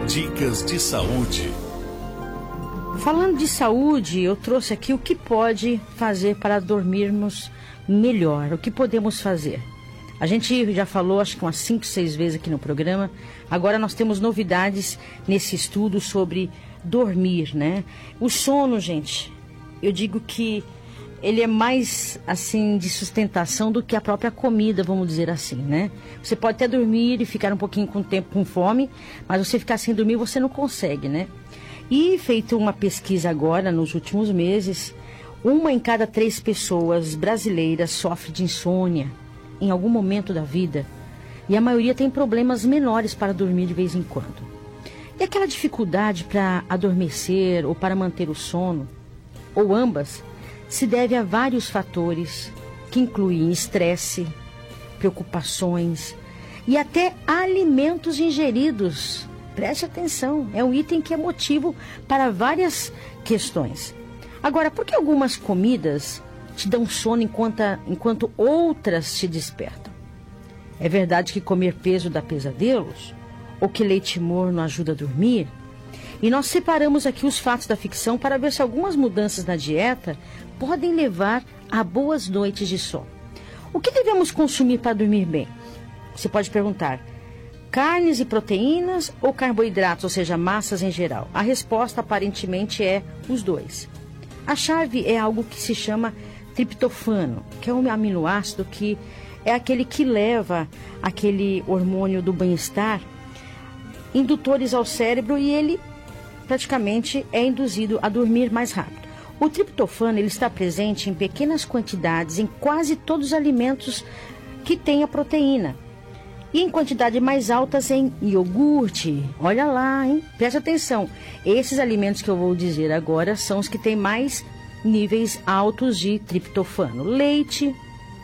Dicas de saúde. Falando de saúde, eu trouxe aqui o que pode fazer para dormirmos melhor. O que podemos fazer? A gente já falou, acho que umas 5, 6 vezes aqui no programa. Agora nós temos novidades nesse estudo sobre dormir, né? O sono, gente, eu digo que ele é mais, assim, de sustentação do que a própria comida, vamos dizer assim, né? Você pode até dormir e ficar um pouquinho com tempo com fome, mas você ficar sem dormir, você não consegue, né? E feito uma pesquisa agora, nos últimos meses, 1 em cada 3 pessoas brasileiras sofre de insônia em algum momento da vida. E a maioria tem problemas menores para dormir de vez em quando. E aquela dificuldade para adormecer ou para manter o sono, ou ambas, se deve a vários fatores que incluem estresse, preocupações e até alimentos ingeridos. Preste atenção, é um item que é motivo para várias questões. Agora, por que algumas comidas te dão sono enquanto outras te despertam? É verdade que comer peso dá pesadelos? Ou que leite morno ajuda a dormir? E nós separamos aqui os fatos da ficção para ver se algumas mudanças na dieta podem levar a boas noites de sono. O que devemos consumir para dormir bem? Você pode perguntar: carnes e proteínas ou carboidratos, ou seja, massas em geral? A resposta aparentemente é os dois. A chave é algo que se chama triptofano, que é um aminoácido que é aquele que leva aquele hormônio do bem-estar, indutores ao cérebro, e ele praticamente é induzido a dormir mais rápido. O triptofano ele está presente em pequenas quantidades em quase todos os alimentos que têm a proteína. E em quantidades mais altas em iogurte. Olha lá, hein? Preste atenção. Esses alimentos que eu vou dizer agora são os que têm mais níveis altos de triptofano. Leite,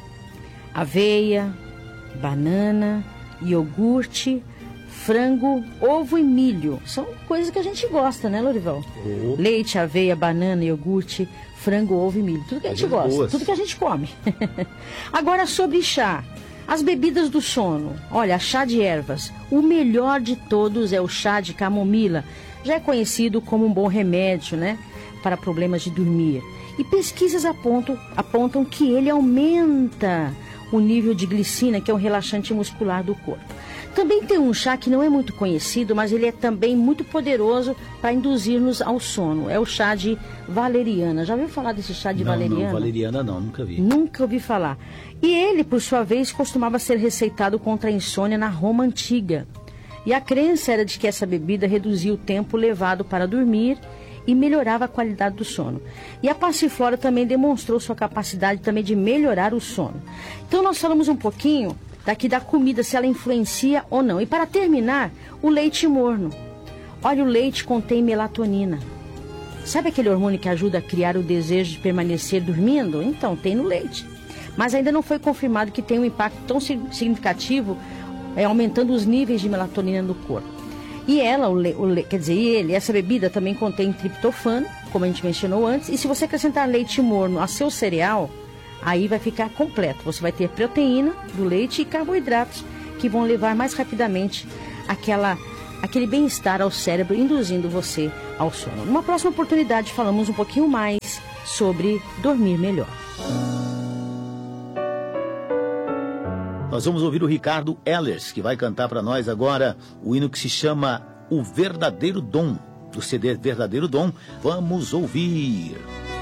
aveia, banana, iogurte, frango, ovo e milho. São coisas que a gente gosta, né, Lorival? Leite, aveia, banana, iogurte, frango, ovo e milho. Tudo que a gente gosta, boas. Tudo que a gente come. Agora, sobre chá. As bebidas do sono. Olha, chá de ervas. O melhor de todos é o chá de camomila. Já é conhecido como um bom remédio, né, para problemas de dormir. E pesquisas apontam que ele aumenta o nível de glicina, que é um relaxante muscular do corpo. Também tem um chá que não é muito conhecido, mas ele é também muito poderoso para induzir-nos ao sono. É o chá de valeriana. Já ouviu falar desse chá de valeriana? Não, valeriana não, nunca vi. Nunca ouvi falar. E ele, por sua vez, costumava ser receitado contra a insônia na Roma Antiga. E a crença era de que essa bebida reduzia o tempo levado para dormir e melhorava a qualidade do sono. E a passiflora também demonstrou sua capacidade também de melhorar o sono. Então nós falamos um pouquinho daqui da comida, se ela influencia ou não. E para terminar, o leite morno. Olha, o leite contém melatonina. Sabe aquele hormônio que ajuda a criar o desejo de permanecer dormindo? Então, tem no leite. Mas ainda não foi confirmado que tem um impacto tão significativo, aumentando os níveis de melatonina no corpo. E essa bebida também contém triptofano, como a gente mencionou antes. E se você acrescentar leite morno a seu cereal, aí vai ficar completo. Você vai ter proteína do leite e carboidratos que vão levar mais rapidamente aquele bem-estar ao cérebro, induzindo você ao sono. Numa próxima oportunidade falamos um pouquinho mais sobre dormir melhor. Nós vamos ouvir o Ricardo Ehlers, que vai cantar para nós agora o hino que se chama O Verdadeiro Dom, do CD Verdadeiro Dom. Vamos ouvir.